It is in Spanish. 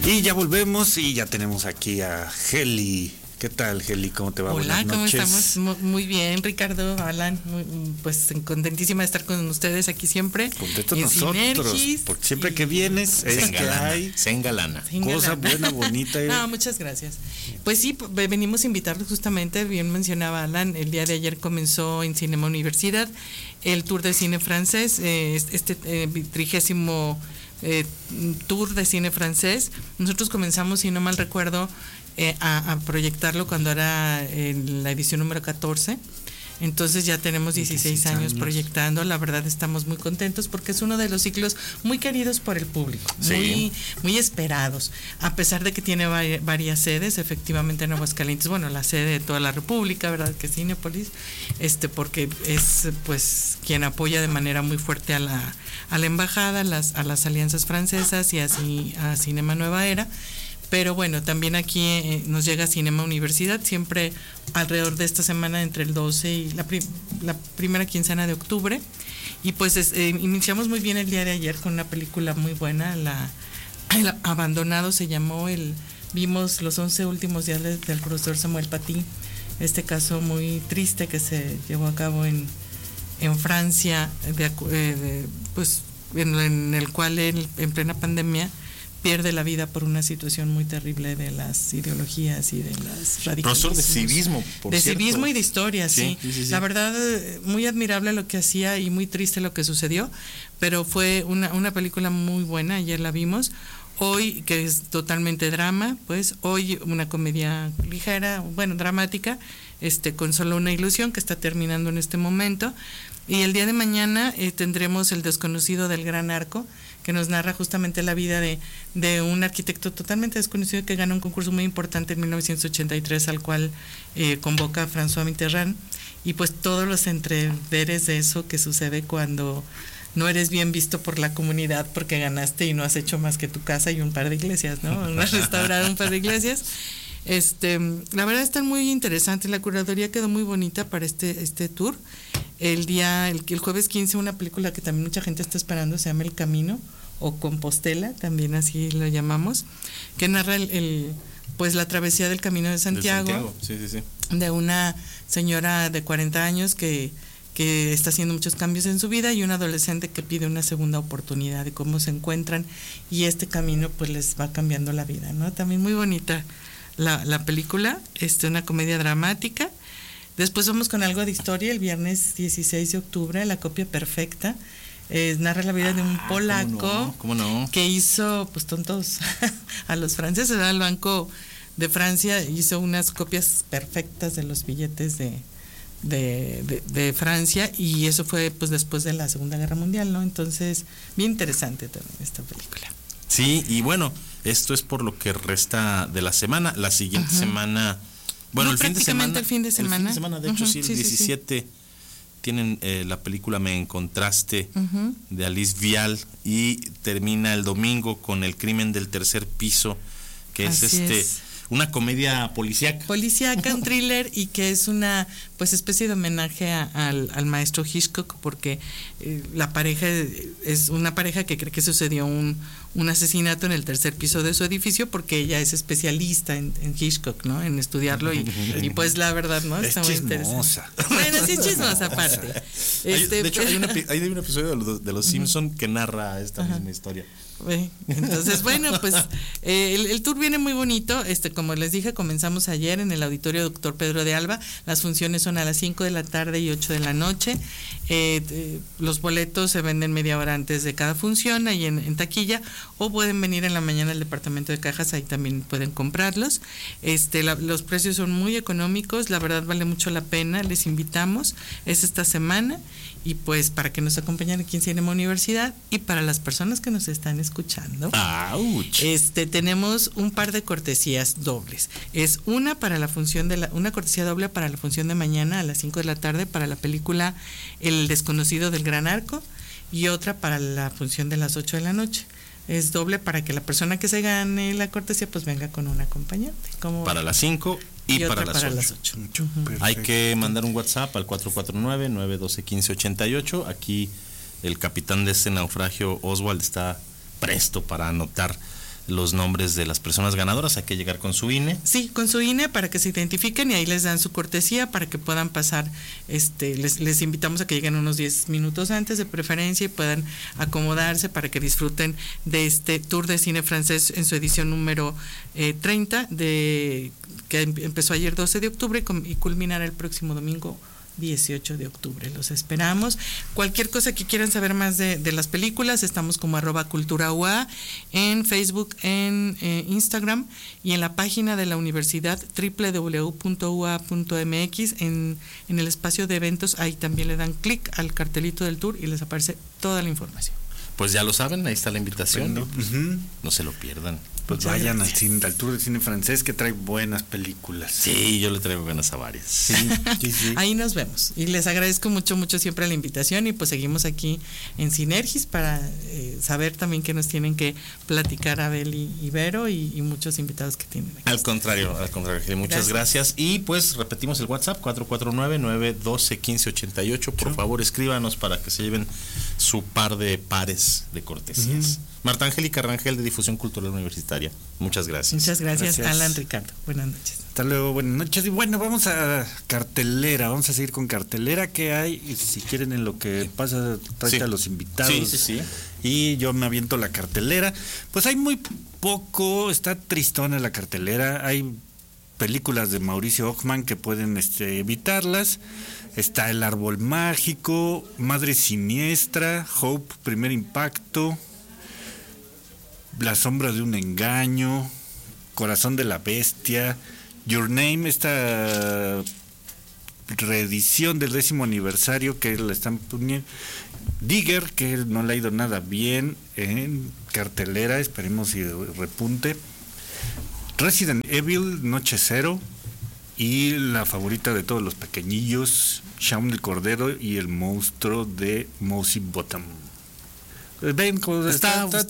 Y ya volvemos y ya tenemos aquí a Heli. ¿Qué tal, Heli? ¿Cómo te va? Hola, Buenas noches. ¿cómo estamos? Muy bien, Ricardo, Alan, pues contentísima de estar con ustedes aquí siempre. Contentos nosotros, porque siempre que vienes es que hay se engalana. Cosa buena, bonita. No, muchas gracias. Pues sí, venimos a invitarlos justamente, bien mencionaba Alan, el día de ayer comenzó en Cinema Universidad el Tour de Cine Francés, este 30º Tour de Cine Francés. Nosotros comenzamos, si no mal recuerdo, a proyectarlo cuando era en la edición número 14. Entonces ya tenemos 16 años proyectando. La verdad estamos muy contentos porque es uno de los ciclos muy queridos por el público, sí. muy esperados, a pesar de que tiene varias sedes, efectivamente en Aguascalientes, bueno, la sede de toda la República, ¿verdad? Que es Cinépolis, porque es pues quien apoya de manera muy fuerte a la embajada, a las alianzas francesas y así a Cinema Nueva Era. Pero bueno, también aquí nos llega Cinema Universidad, siempre alrededor de esta semana entre el 12 y la primera quincena de octubre. Y pues iniciamos muy bien el día de ayer con una película muy buena, el Abandonado se llamó, vimos los 11 últimos días del profesor Samuel Paty, este caso muy triste que se llevó a cabo en Francia, pues en el cual él, en plena pandemia, pierde la vida por una situación muy terrible de las ideologías y de las radicalismos. Profesor de civismo, por de cierto. Civismo y de historia, sí. La verdad, muy admirable lo que hacía y muy triste lo que sucedió, pero fue una película muy buena, ayer la vimos. Hoy, que es totalmente drama, pues hoy una comedia ligera, bueno, dramática, con Solo una ilusión, que está terminando en este momento. Y el día de mañana tendremos El desconocido del Gran Arco, que nos narra justamente la vida de un arquitecto totalmente desconocido que gana un concurso muy importante en 1983, al cual convoca a François Mitterrand, y pues todos los entreveres de eso que sucede cuando no eres bien visto por la comunidad porque ganaste y no has hecho más que tu casa y un par de iglesias, ¿no? No has restaurado un par de iglesias. La verdad está muy interesante, la curaduría quedó muy bonita para este tour. El jueves 15, una película que también mucha gente está esperando, se llama El Camino, o Compostela, también así lo llamamos, que narra pues la travesía del Camino de Santiago. Sí. De una señora de 40 años que está haciendo muchos cambios en su vida, y un adolescente que pide una segunda oportunidad de cómo se encuentran, y este camino pues les va cambiando la vida, ¿no? También muy bonita la película, una comedia dramática. Después vamos con algo de historia, el viernes 16 de octubre, La copia perfecta. Narra la vida de un polaco ¿cómo no? Que hizo pues tontos a los franceses, ¿verdad? El Banco de Francia hizo unas copias perfectas de los billetes de Francia, y eso fue pues después de la Segunda Guerra Mundial, ¿no? Entonces, bien interesante también esta película. Sí, y bueno, esto es por lo que resta de la semana. La siguiente semana, bueno, el fin de semana, de hecho, sí, el 17 tienen la película Me Encontraste de Alice Vial, y termina el domingo con El Crimen del Tercer Piso, que es una comedia policíaca, un thriller, y que es una pues especie de homenaje al maestro Hitchcock, porque la pareja es una pareja que cree que sucedió un asesinato en el tercer piso de su edificio, porque ella es especialista en Hitchcock, ¿no? En estudiarlo, y pues la verdad, ¿no? Es está muy chismosa. interesante. Bueno, sí es chismosa aparte. De hecho, hay un episodio de Los Simpson que narra esta misma historia. Entonces, bueno, pues el tour viene muy bonito. Como les dije, comenzamos ayer en el Auditorio Doctor Pedro de Alba. Las funciones son a las 5 de la tarde y 8 de la noche. Los boletos se venden media hora antes de cada función, ahí en taquilla, o pueden venir en la mañana al departamento de cajas, ahí también pueden comprarlos. Los precios son muy económicos, la verdad vale mucho la pena, les invitamos. Es esta semana, y pues para que nos acompañen aquí en Cinema Universidad, y para las personas que nos están escuchando, tenemos un par de cortesías dobles. Es una cortesía doble para la función de mañana a las 5 de la tarde para la película El desconocido del Gran Arco, y otra para la función de las 8 de la noche. Es doble para que la persona que se gane la cortesía pues venga con un acompañante. Para las 5 y para las 8. Hay que mandar un WhatsApp al 449-912-1588. Aquí el capitán de este naufragio, Oswald, está presto para anotar los nombres de las personas ganadoras. Hay que llegar con su INE. Sí, con su INE para que se identifiquen y ahí les dan su cortesía para que puedan pasar. Les invitamos a que lleguen unos 10 minutos antes de preferencia y puedan acomodarse para que disfruten de este Tour de Cine Francés en su edición número 30, que empezó ayer 12 de octubre y culminará el próximo domingo 18 de octubre. Los esperamos. Cualquier cosa que quieran saber más de las películas, estamos como @culturaua en Facebook, en Instagram y en la página de la universidad www.ua.mx en el espacio de eventos. Ahí también le dan clic al cartelito del tour y les aparece toda la información. Pues ya lo saben, ahí está la invitación. Bueno, no se lo pierdan. Pues vayan al Tour de Cine Francés, que trae buenas películas. Sí, yo le traigo ganas a varias. Sí. Ahí nos vemos. Y les agradezco mucho siempre la invitación y pues seguimos aquí en Sinergis para saber también que nos tienen que platicar Abel y Vero y muchos invitados que tienen aquí. Al contrario, muchas gracias. Y pues repetimos el WhatsApp, 449-912-1588. Por favor, escríbanos para que se lleven su par de pares de cortesías. Marta Angélica Rangel, de Difusión Cultural Universitaria. Muchas gracias. Muchas gracias, Alan, Ricardo. Buenas noches. Hasta luego, buenas noches. Y bueno, vamos a cartelera, vamos a seguir con cartelera. ¿Qué hay? Y si quieren, en lo que pasa, tráete a los invitados. Sí. Y yo me aviento la cartelera. Pues hay muy poco, está tristona la cartelera. Hay películas de Mauricio Ockman que pueden evitarlas. Está El Árbol Mágico, Madre Siniestra, Hope, Primer Impacto, La Sombra de un Engaño, Corazón de la Bestia, Your Name, esta reedición del 10º aniversario que la están poniendo, Digger, que no le ha ido nada bien en cartelera, esperemos si repunte, Resident Evil, Noche Cero, y la favorita de todos los pequeñillos, Shaun el Cordero y el monstruo de Mossy Bottom. Ven, está